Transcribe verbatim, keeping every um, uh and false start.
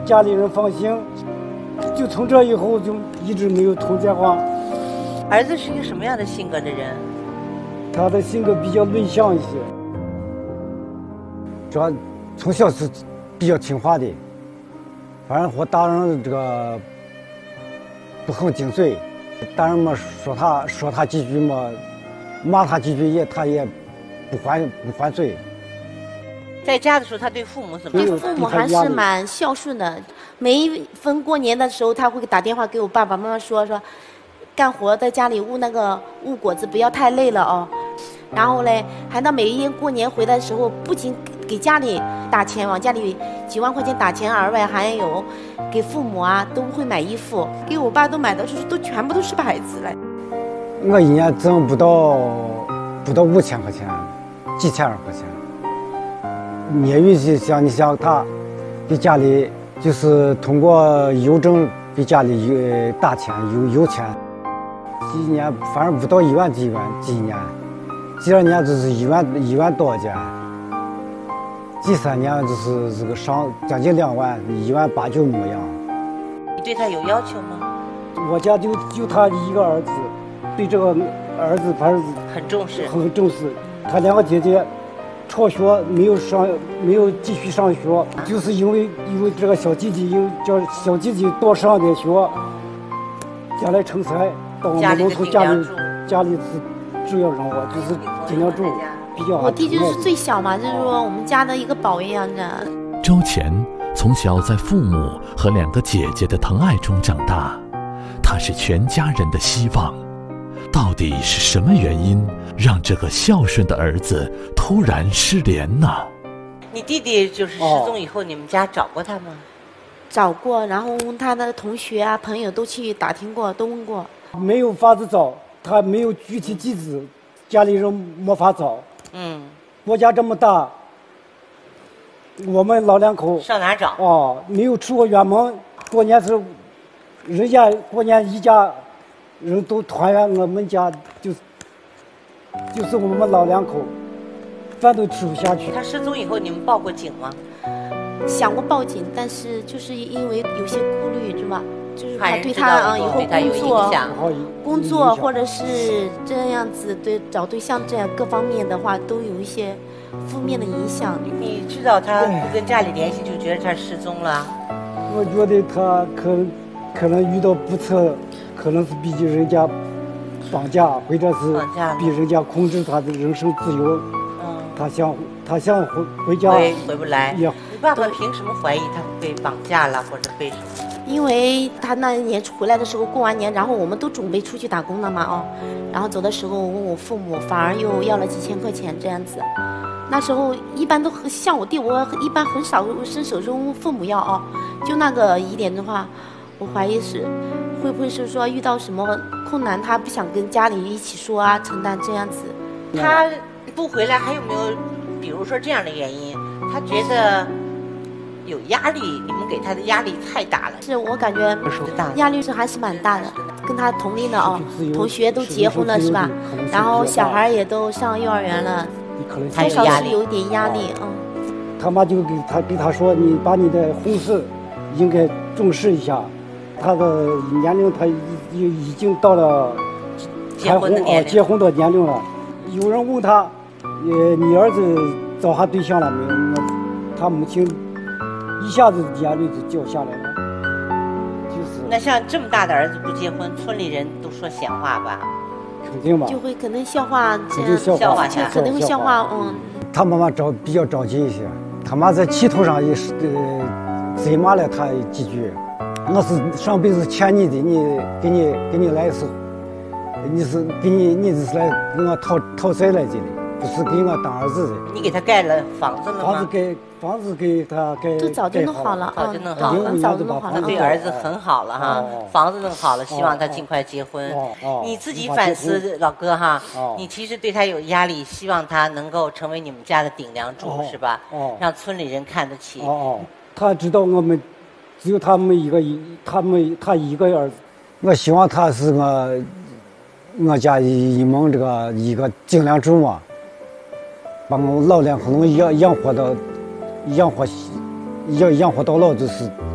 家里人放心。就从这以后就一直没有通电话。 儿子是一个什么样的性格的人？ 他的性格比较内向一些，主要从小是比较听话的，反正和大人这个不很顶嘴，大人嘛说他说他几句嘛，骂他几句也他也不还不还嘴。 在家的时候，他对父母怎么样？ 对父母还是蛮孝顺的。每一逢过年的时候，他会打电话给我爸爸妈妈说说，干活在家里务那个务果子不要太累了哦。然后嘞，还到每一年过年回来的时候，不仅给家里打钱，往家里几万块钱打钱，而外还有给父母啊都会买衣服，给我爸都买的就是都全部都是牌子嘞。 我一年挣不到不到五千块钱，几千块钱。业余就像你像他给家里就是通过邮政给家里有打钱有有钱，一年反正不到一万几元几年，第二年就是一万一万多钱，第三年就是这个上将近两万，一万八九模样。 你对他有要求吗？ 我家就就他一个儿子，对这个儿子反正很重视， 很重视。他两个姐姐辍学没有上，没有继续上学，就是因为因为这个小弟弟有叫小弟弟多上点学，将来成才到我们农村家里家里是主要人物，就是尽量住比较。 我弟就是最小嘛，就是说我们家的一个宝一样的。 周乾从小在父母和两个姐姐的疼爱中长大，他是全家人的希望。到底是什么原因让这个孝顺的儿子突然失联呢？ 你弟弟就是失踪以后，哦、你们家找过他吗？ 找过，然后他的同学啊、朋友都去打听过，都问过， 没有法子找，他没有具体地址，家里人没法找。 嗯， 国家这么大，我们老两口上哪找？ 哦，没有出过远门，过年时候，人家过年一家人都团圆，我们家就就是我们老两口，饭都吃不下去。 他失踪以后，你们报过警吗？ 想过报警，但是就是因为有些顾虑，是吧？就是怕对他啊，以后工作、工作或者是这样子对找对象这样各方面的话，都有一些负面的影响。 你知道他不跟家里联系，就觉得他失踪了？ 我觉得他可能可能遇到不测。可能是逼着人家绑架，或者是逼人家控制他的人身自由。嗯，他想他想回回家， 回回不来。 你爸爸凭什么怀疑他被绑架了，或者被什么？ 因为他那一年回来的时候，过完年，然后我们都准备出去打工了嘛，哦，然后走的时候问我父母，反而又要了几千块钱这样子。那时候一般都像我弟，我一般很少伸手问父母要哦，就那个疑点的话，我怀疑是。会不会是说遇到什么困难，他不想跟家里一起说啊，承担这样子？ 他不回来还有没有，比如说这样的原因？他觉得有压力，你们给他的压力太大了。 是我感觉压力是还是蛮大的，跟他同龄的哦，同学都结婚了是吧？然后小孩也都上幼儿园了，多少是有一点压力，嗯。 他妈就给他给他说，你把你的婚事应该重视一下。他的年龄，他已已经到了结婚的年龄， 结婚的年龄了。有人问他，呃，你儿子找下对象了没有？他母亲一下子眼泪就掉下来了。就是。 那像这么大的儿子不结婚，村里人都说闲话吧？ 肯定吧。 就会可能笑话这样， 笑话下，可能会笑话，嗯。 他妈妈着比较着急一些，他妈在气头上也是呃责骂了他几句。我是上辈子欠你的，你给你给你来是，你是给你你这是来给我讨讨债来的，不是给我当儿子的。 你给他盖了房子了吗？ 房子给房子给他盖， 都早就弄好了， 早就弄好了， 很早就弄好了。 对儿子很好了哈，房子弄好了，希望他尽快结婚。你自己反思，老哥哈，你其实对他有压力，希望他能够成为你们家的顶梁柱，是吧？让村里人看得起。 哦，他知道我们。只有他们一个，他们他一个儿子，我希望他是我我家一门这个一个顶梁柱嘛，把我老两口能养养活到养活养养活到老就是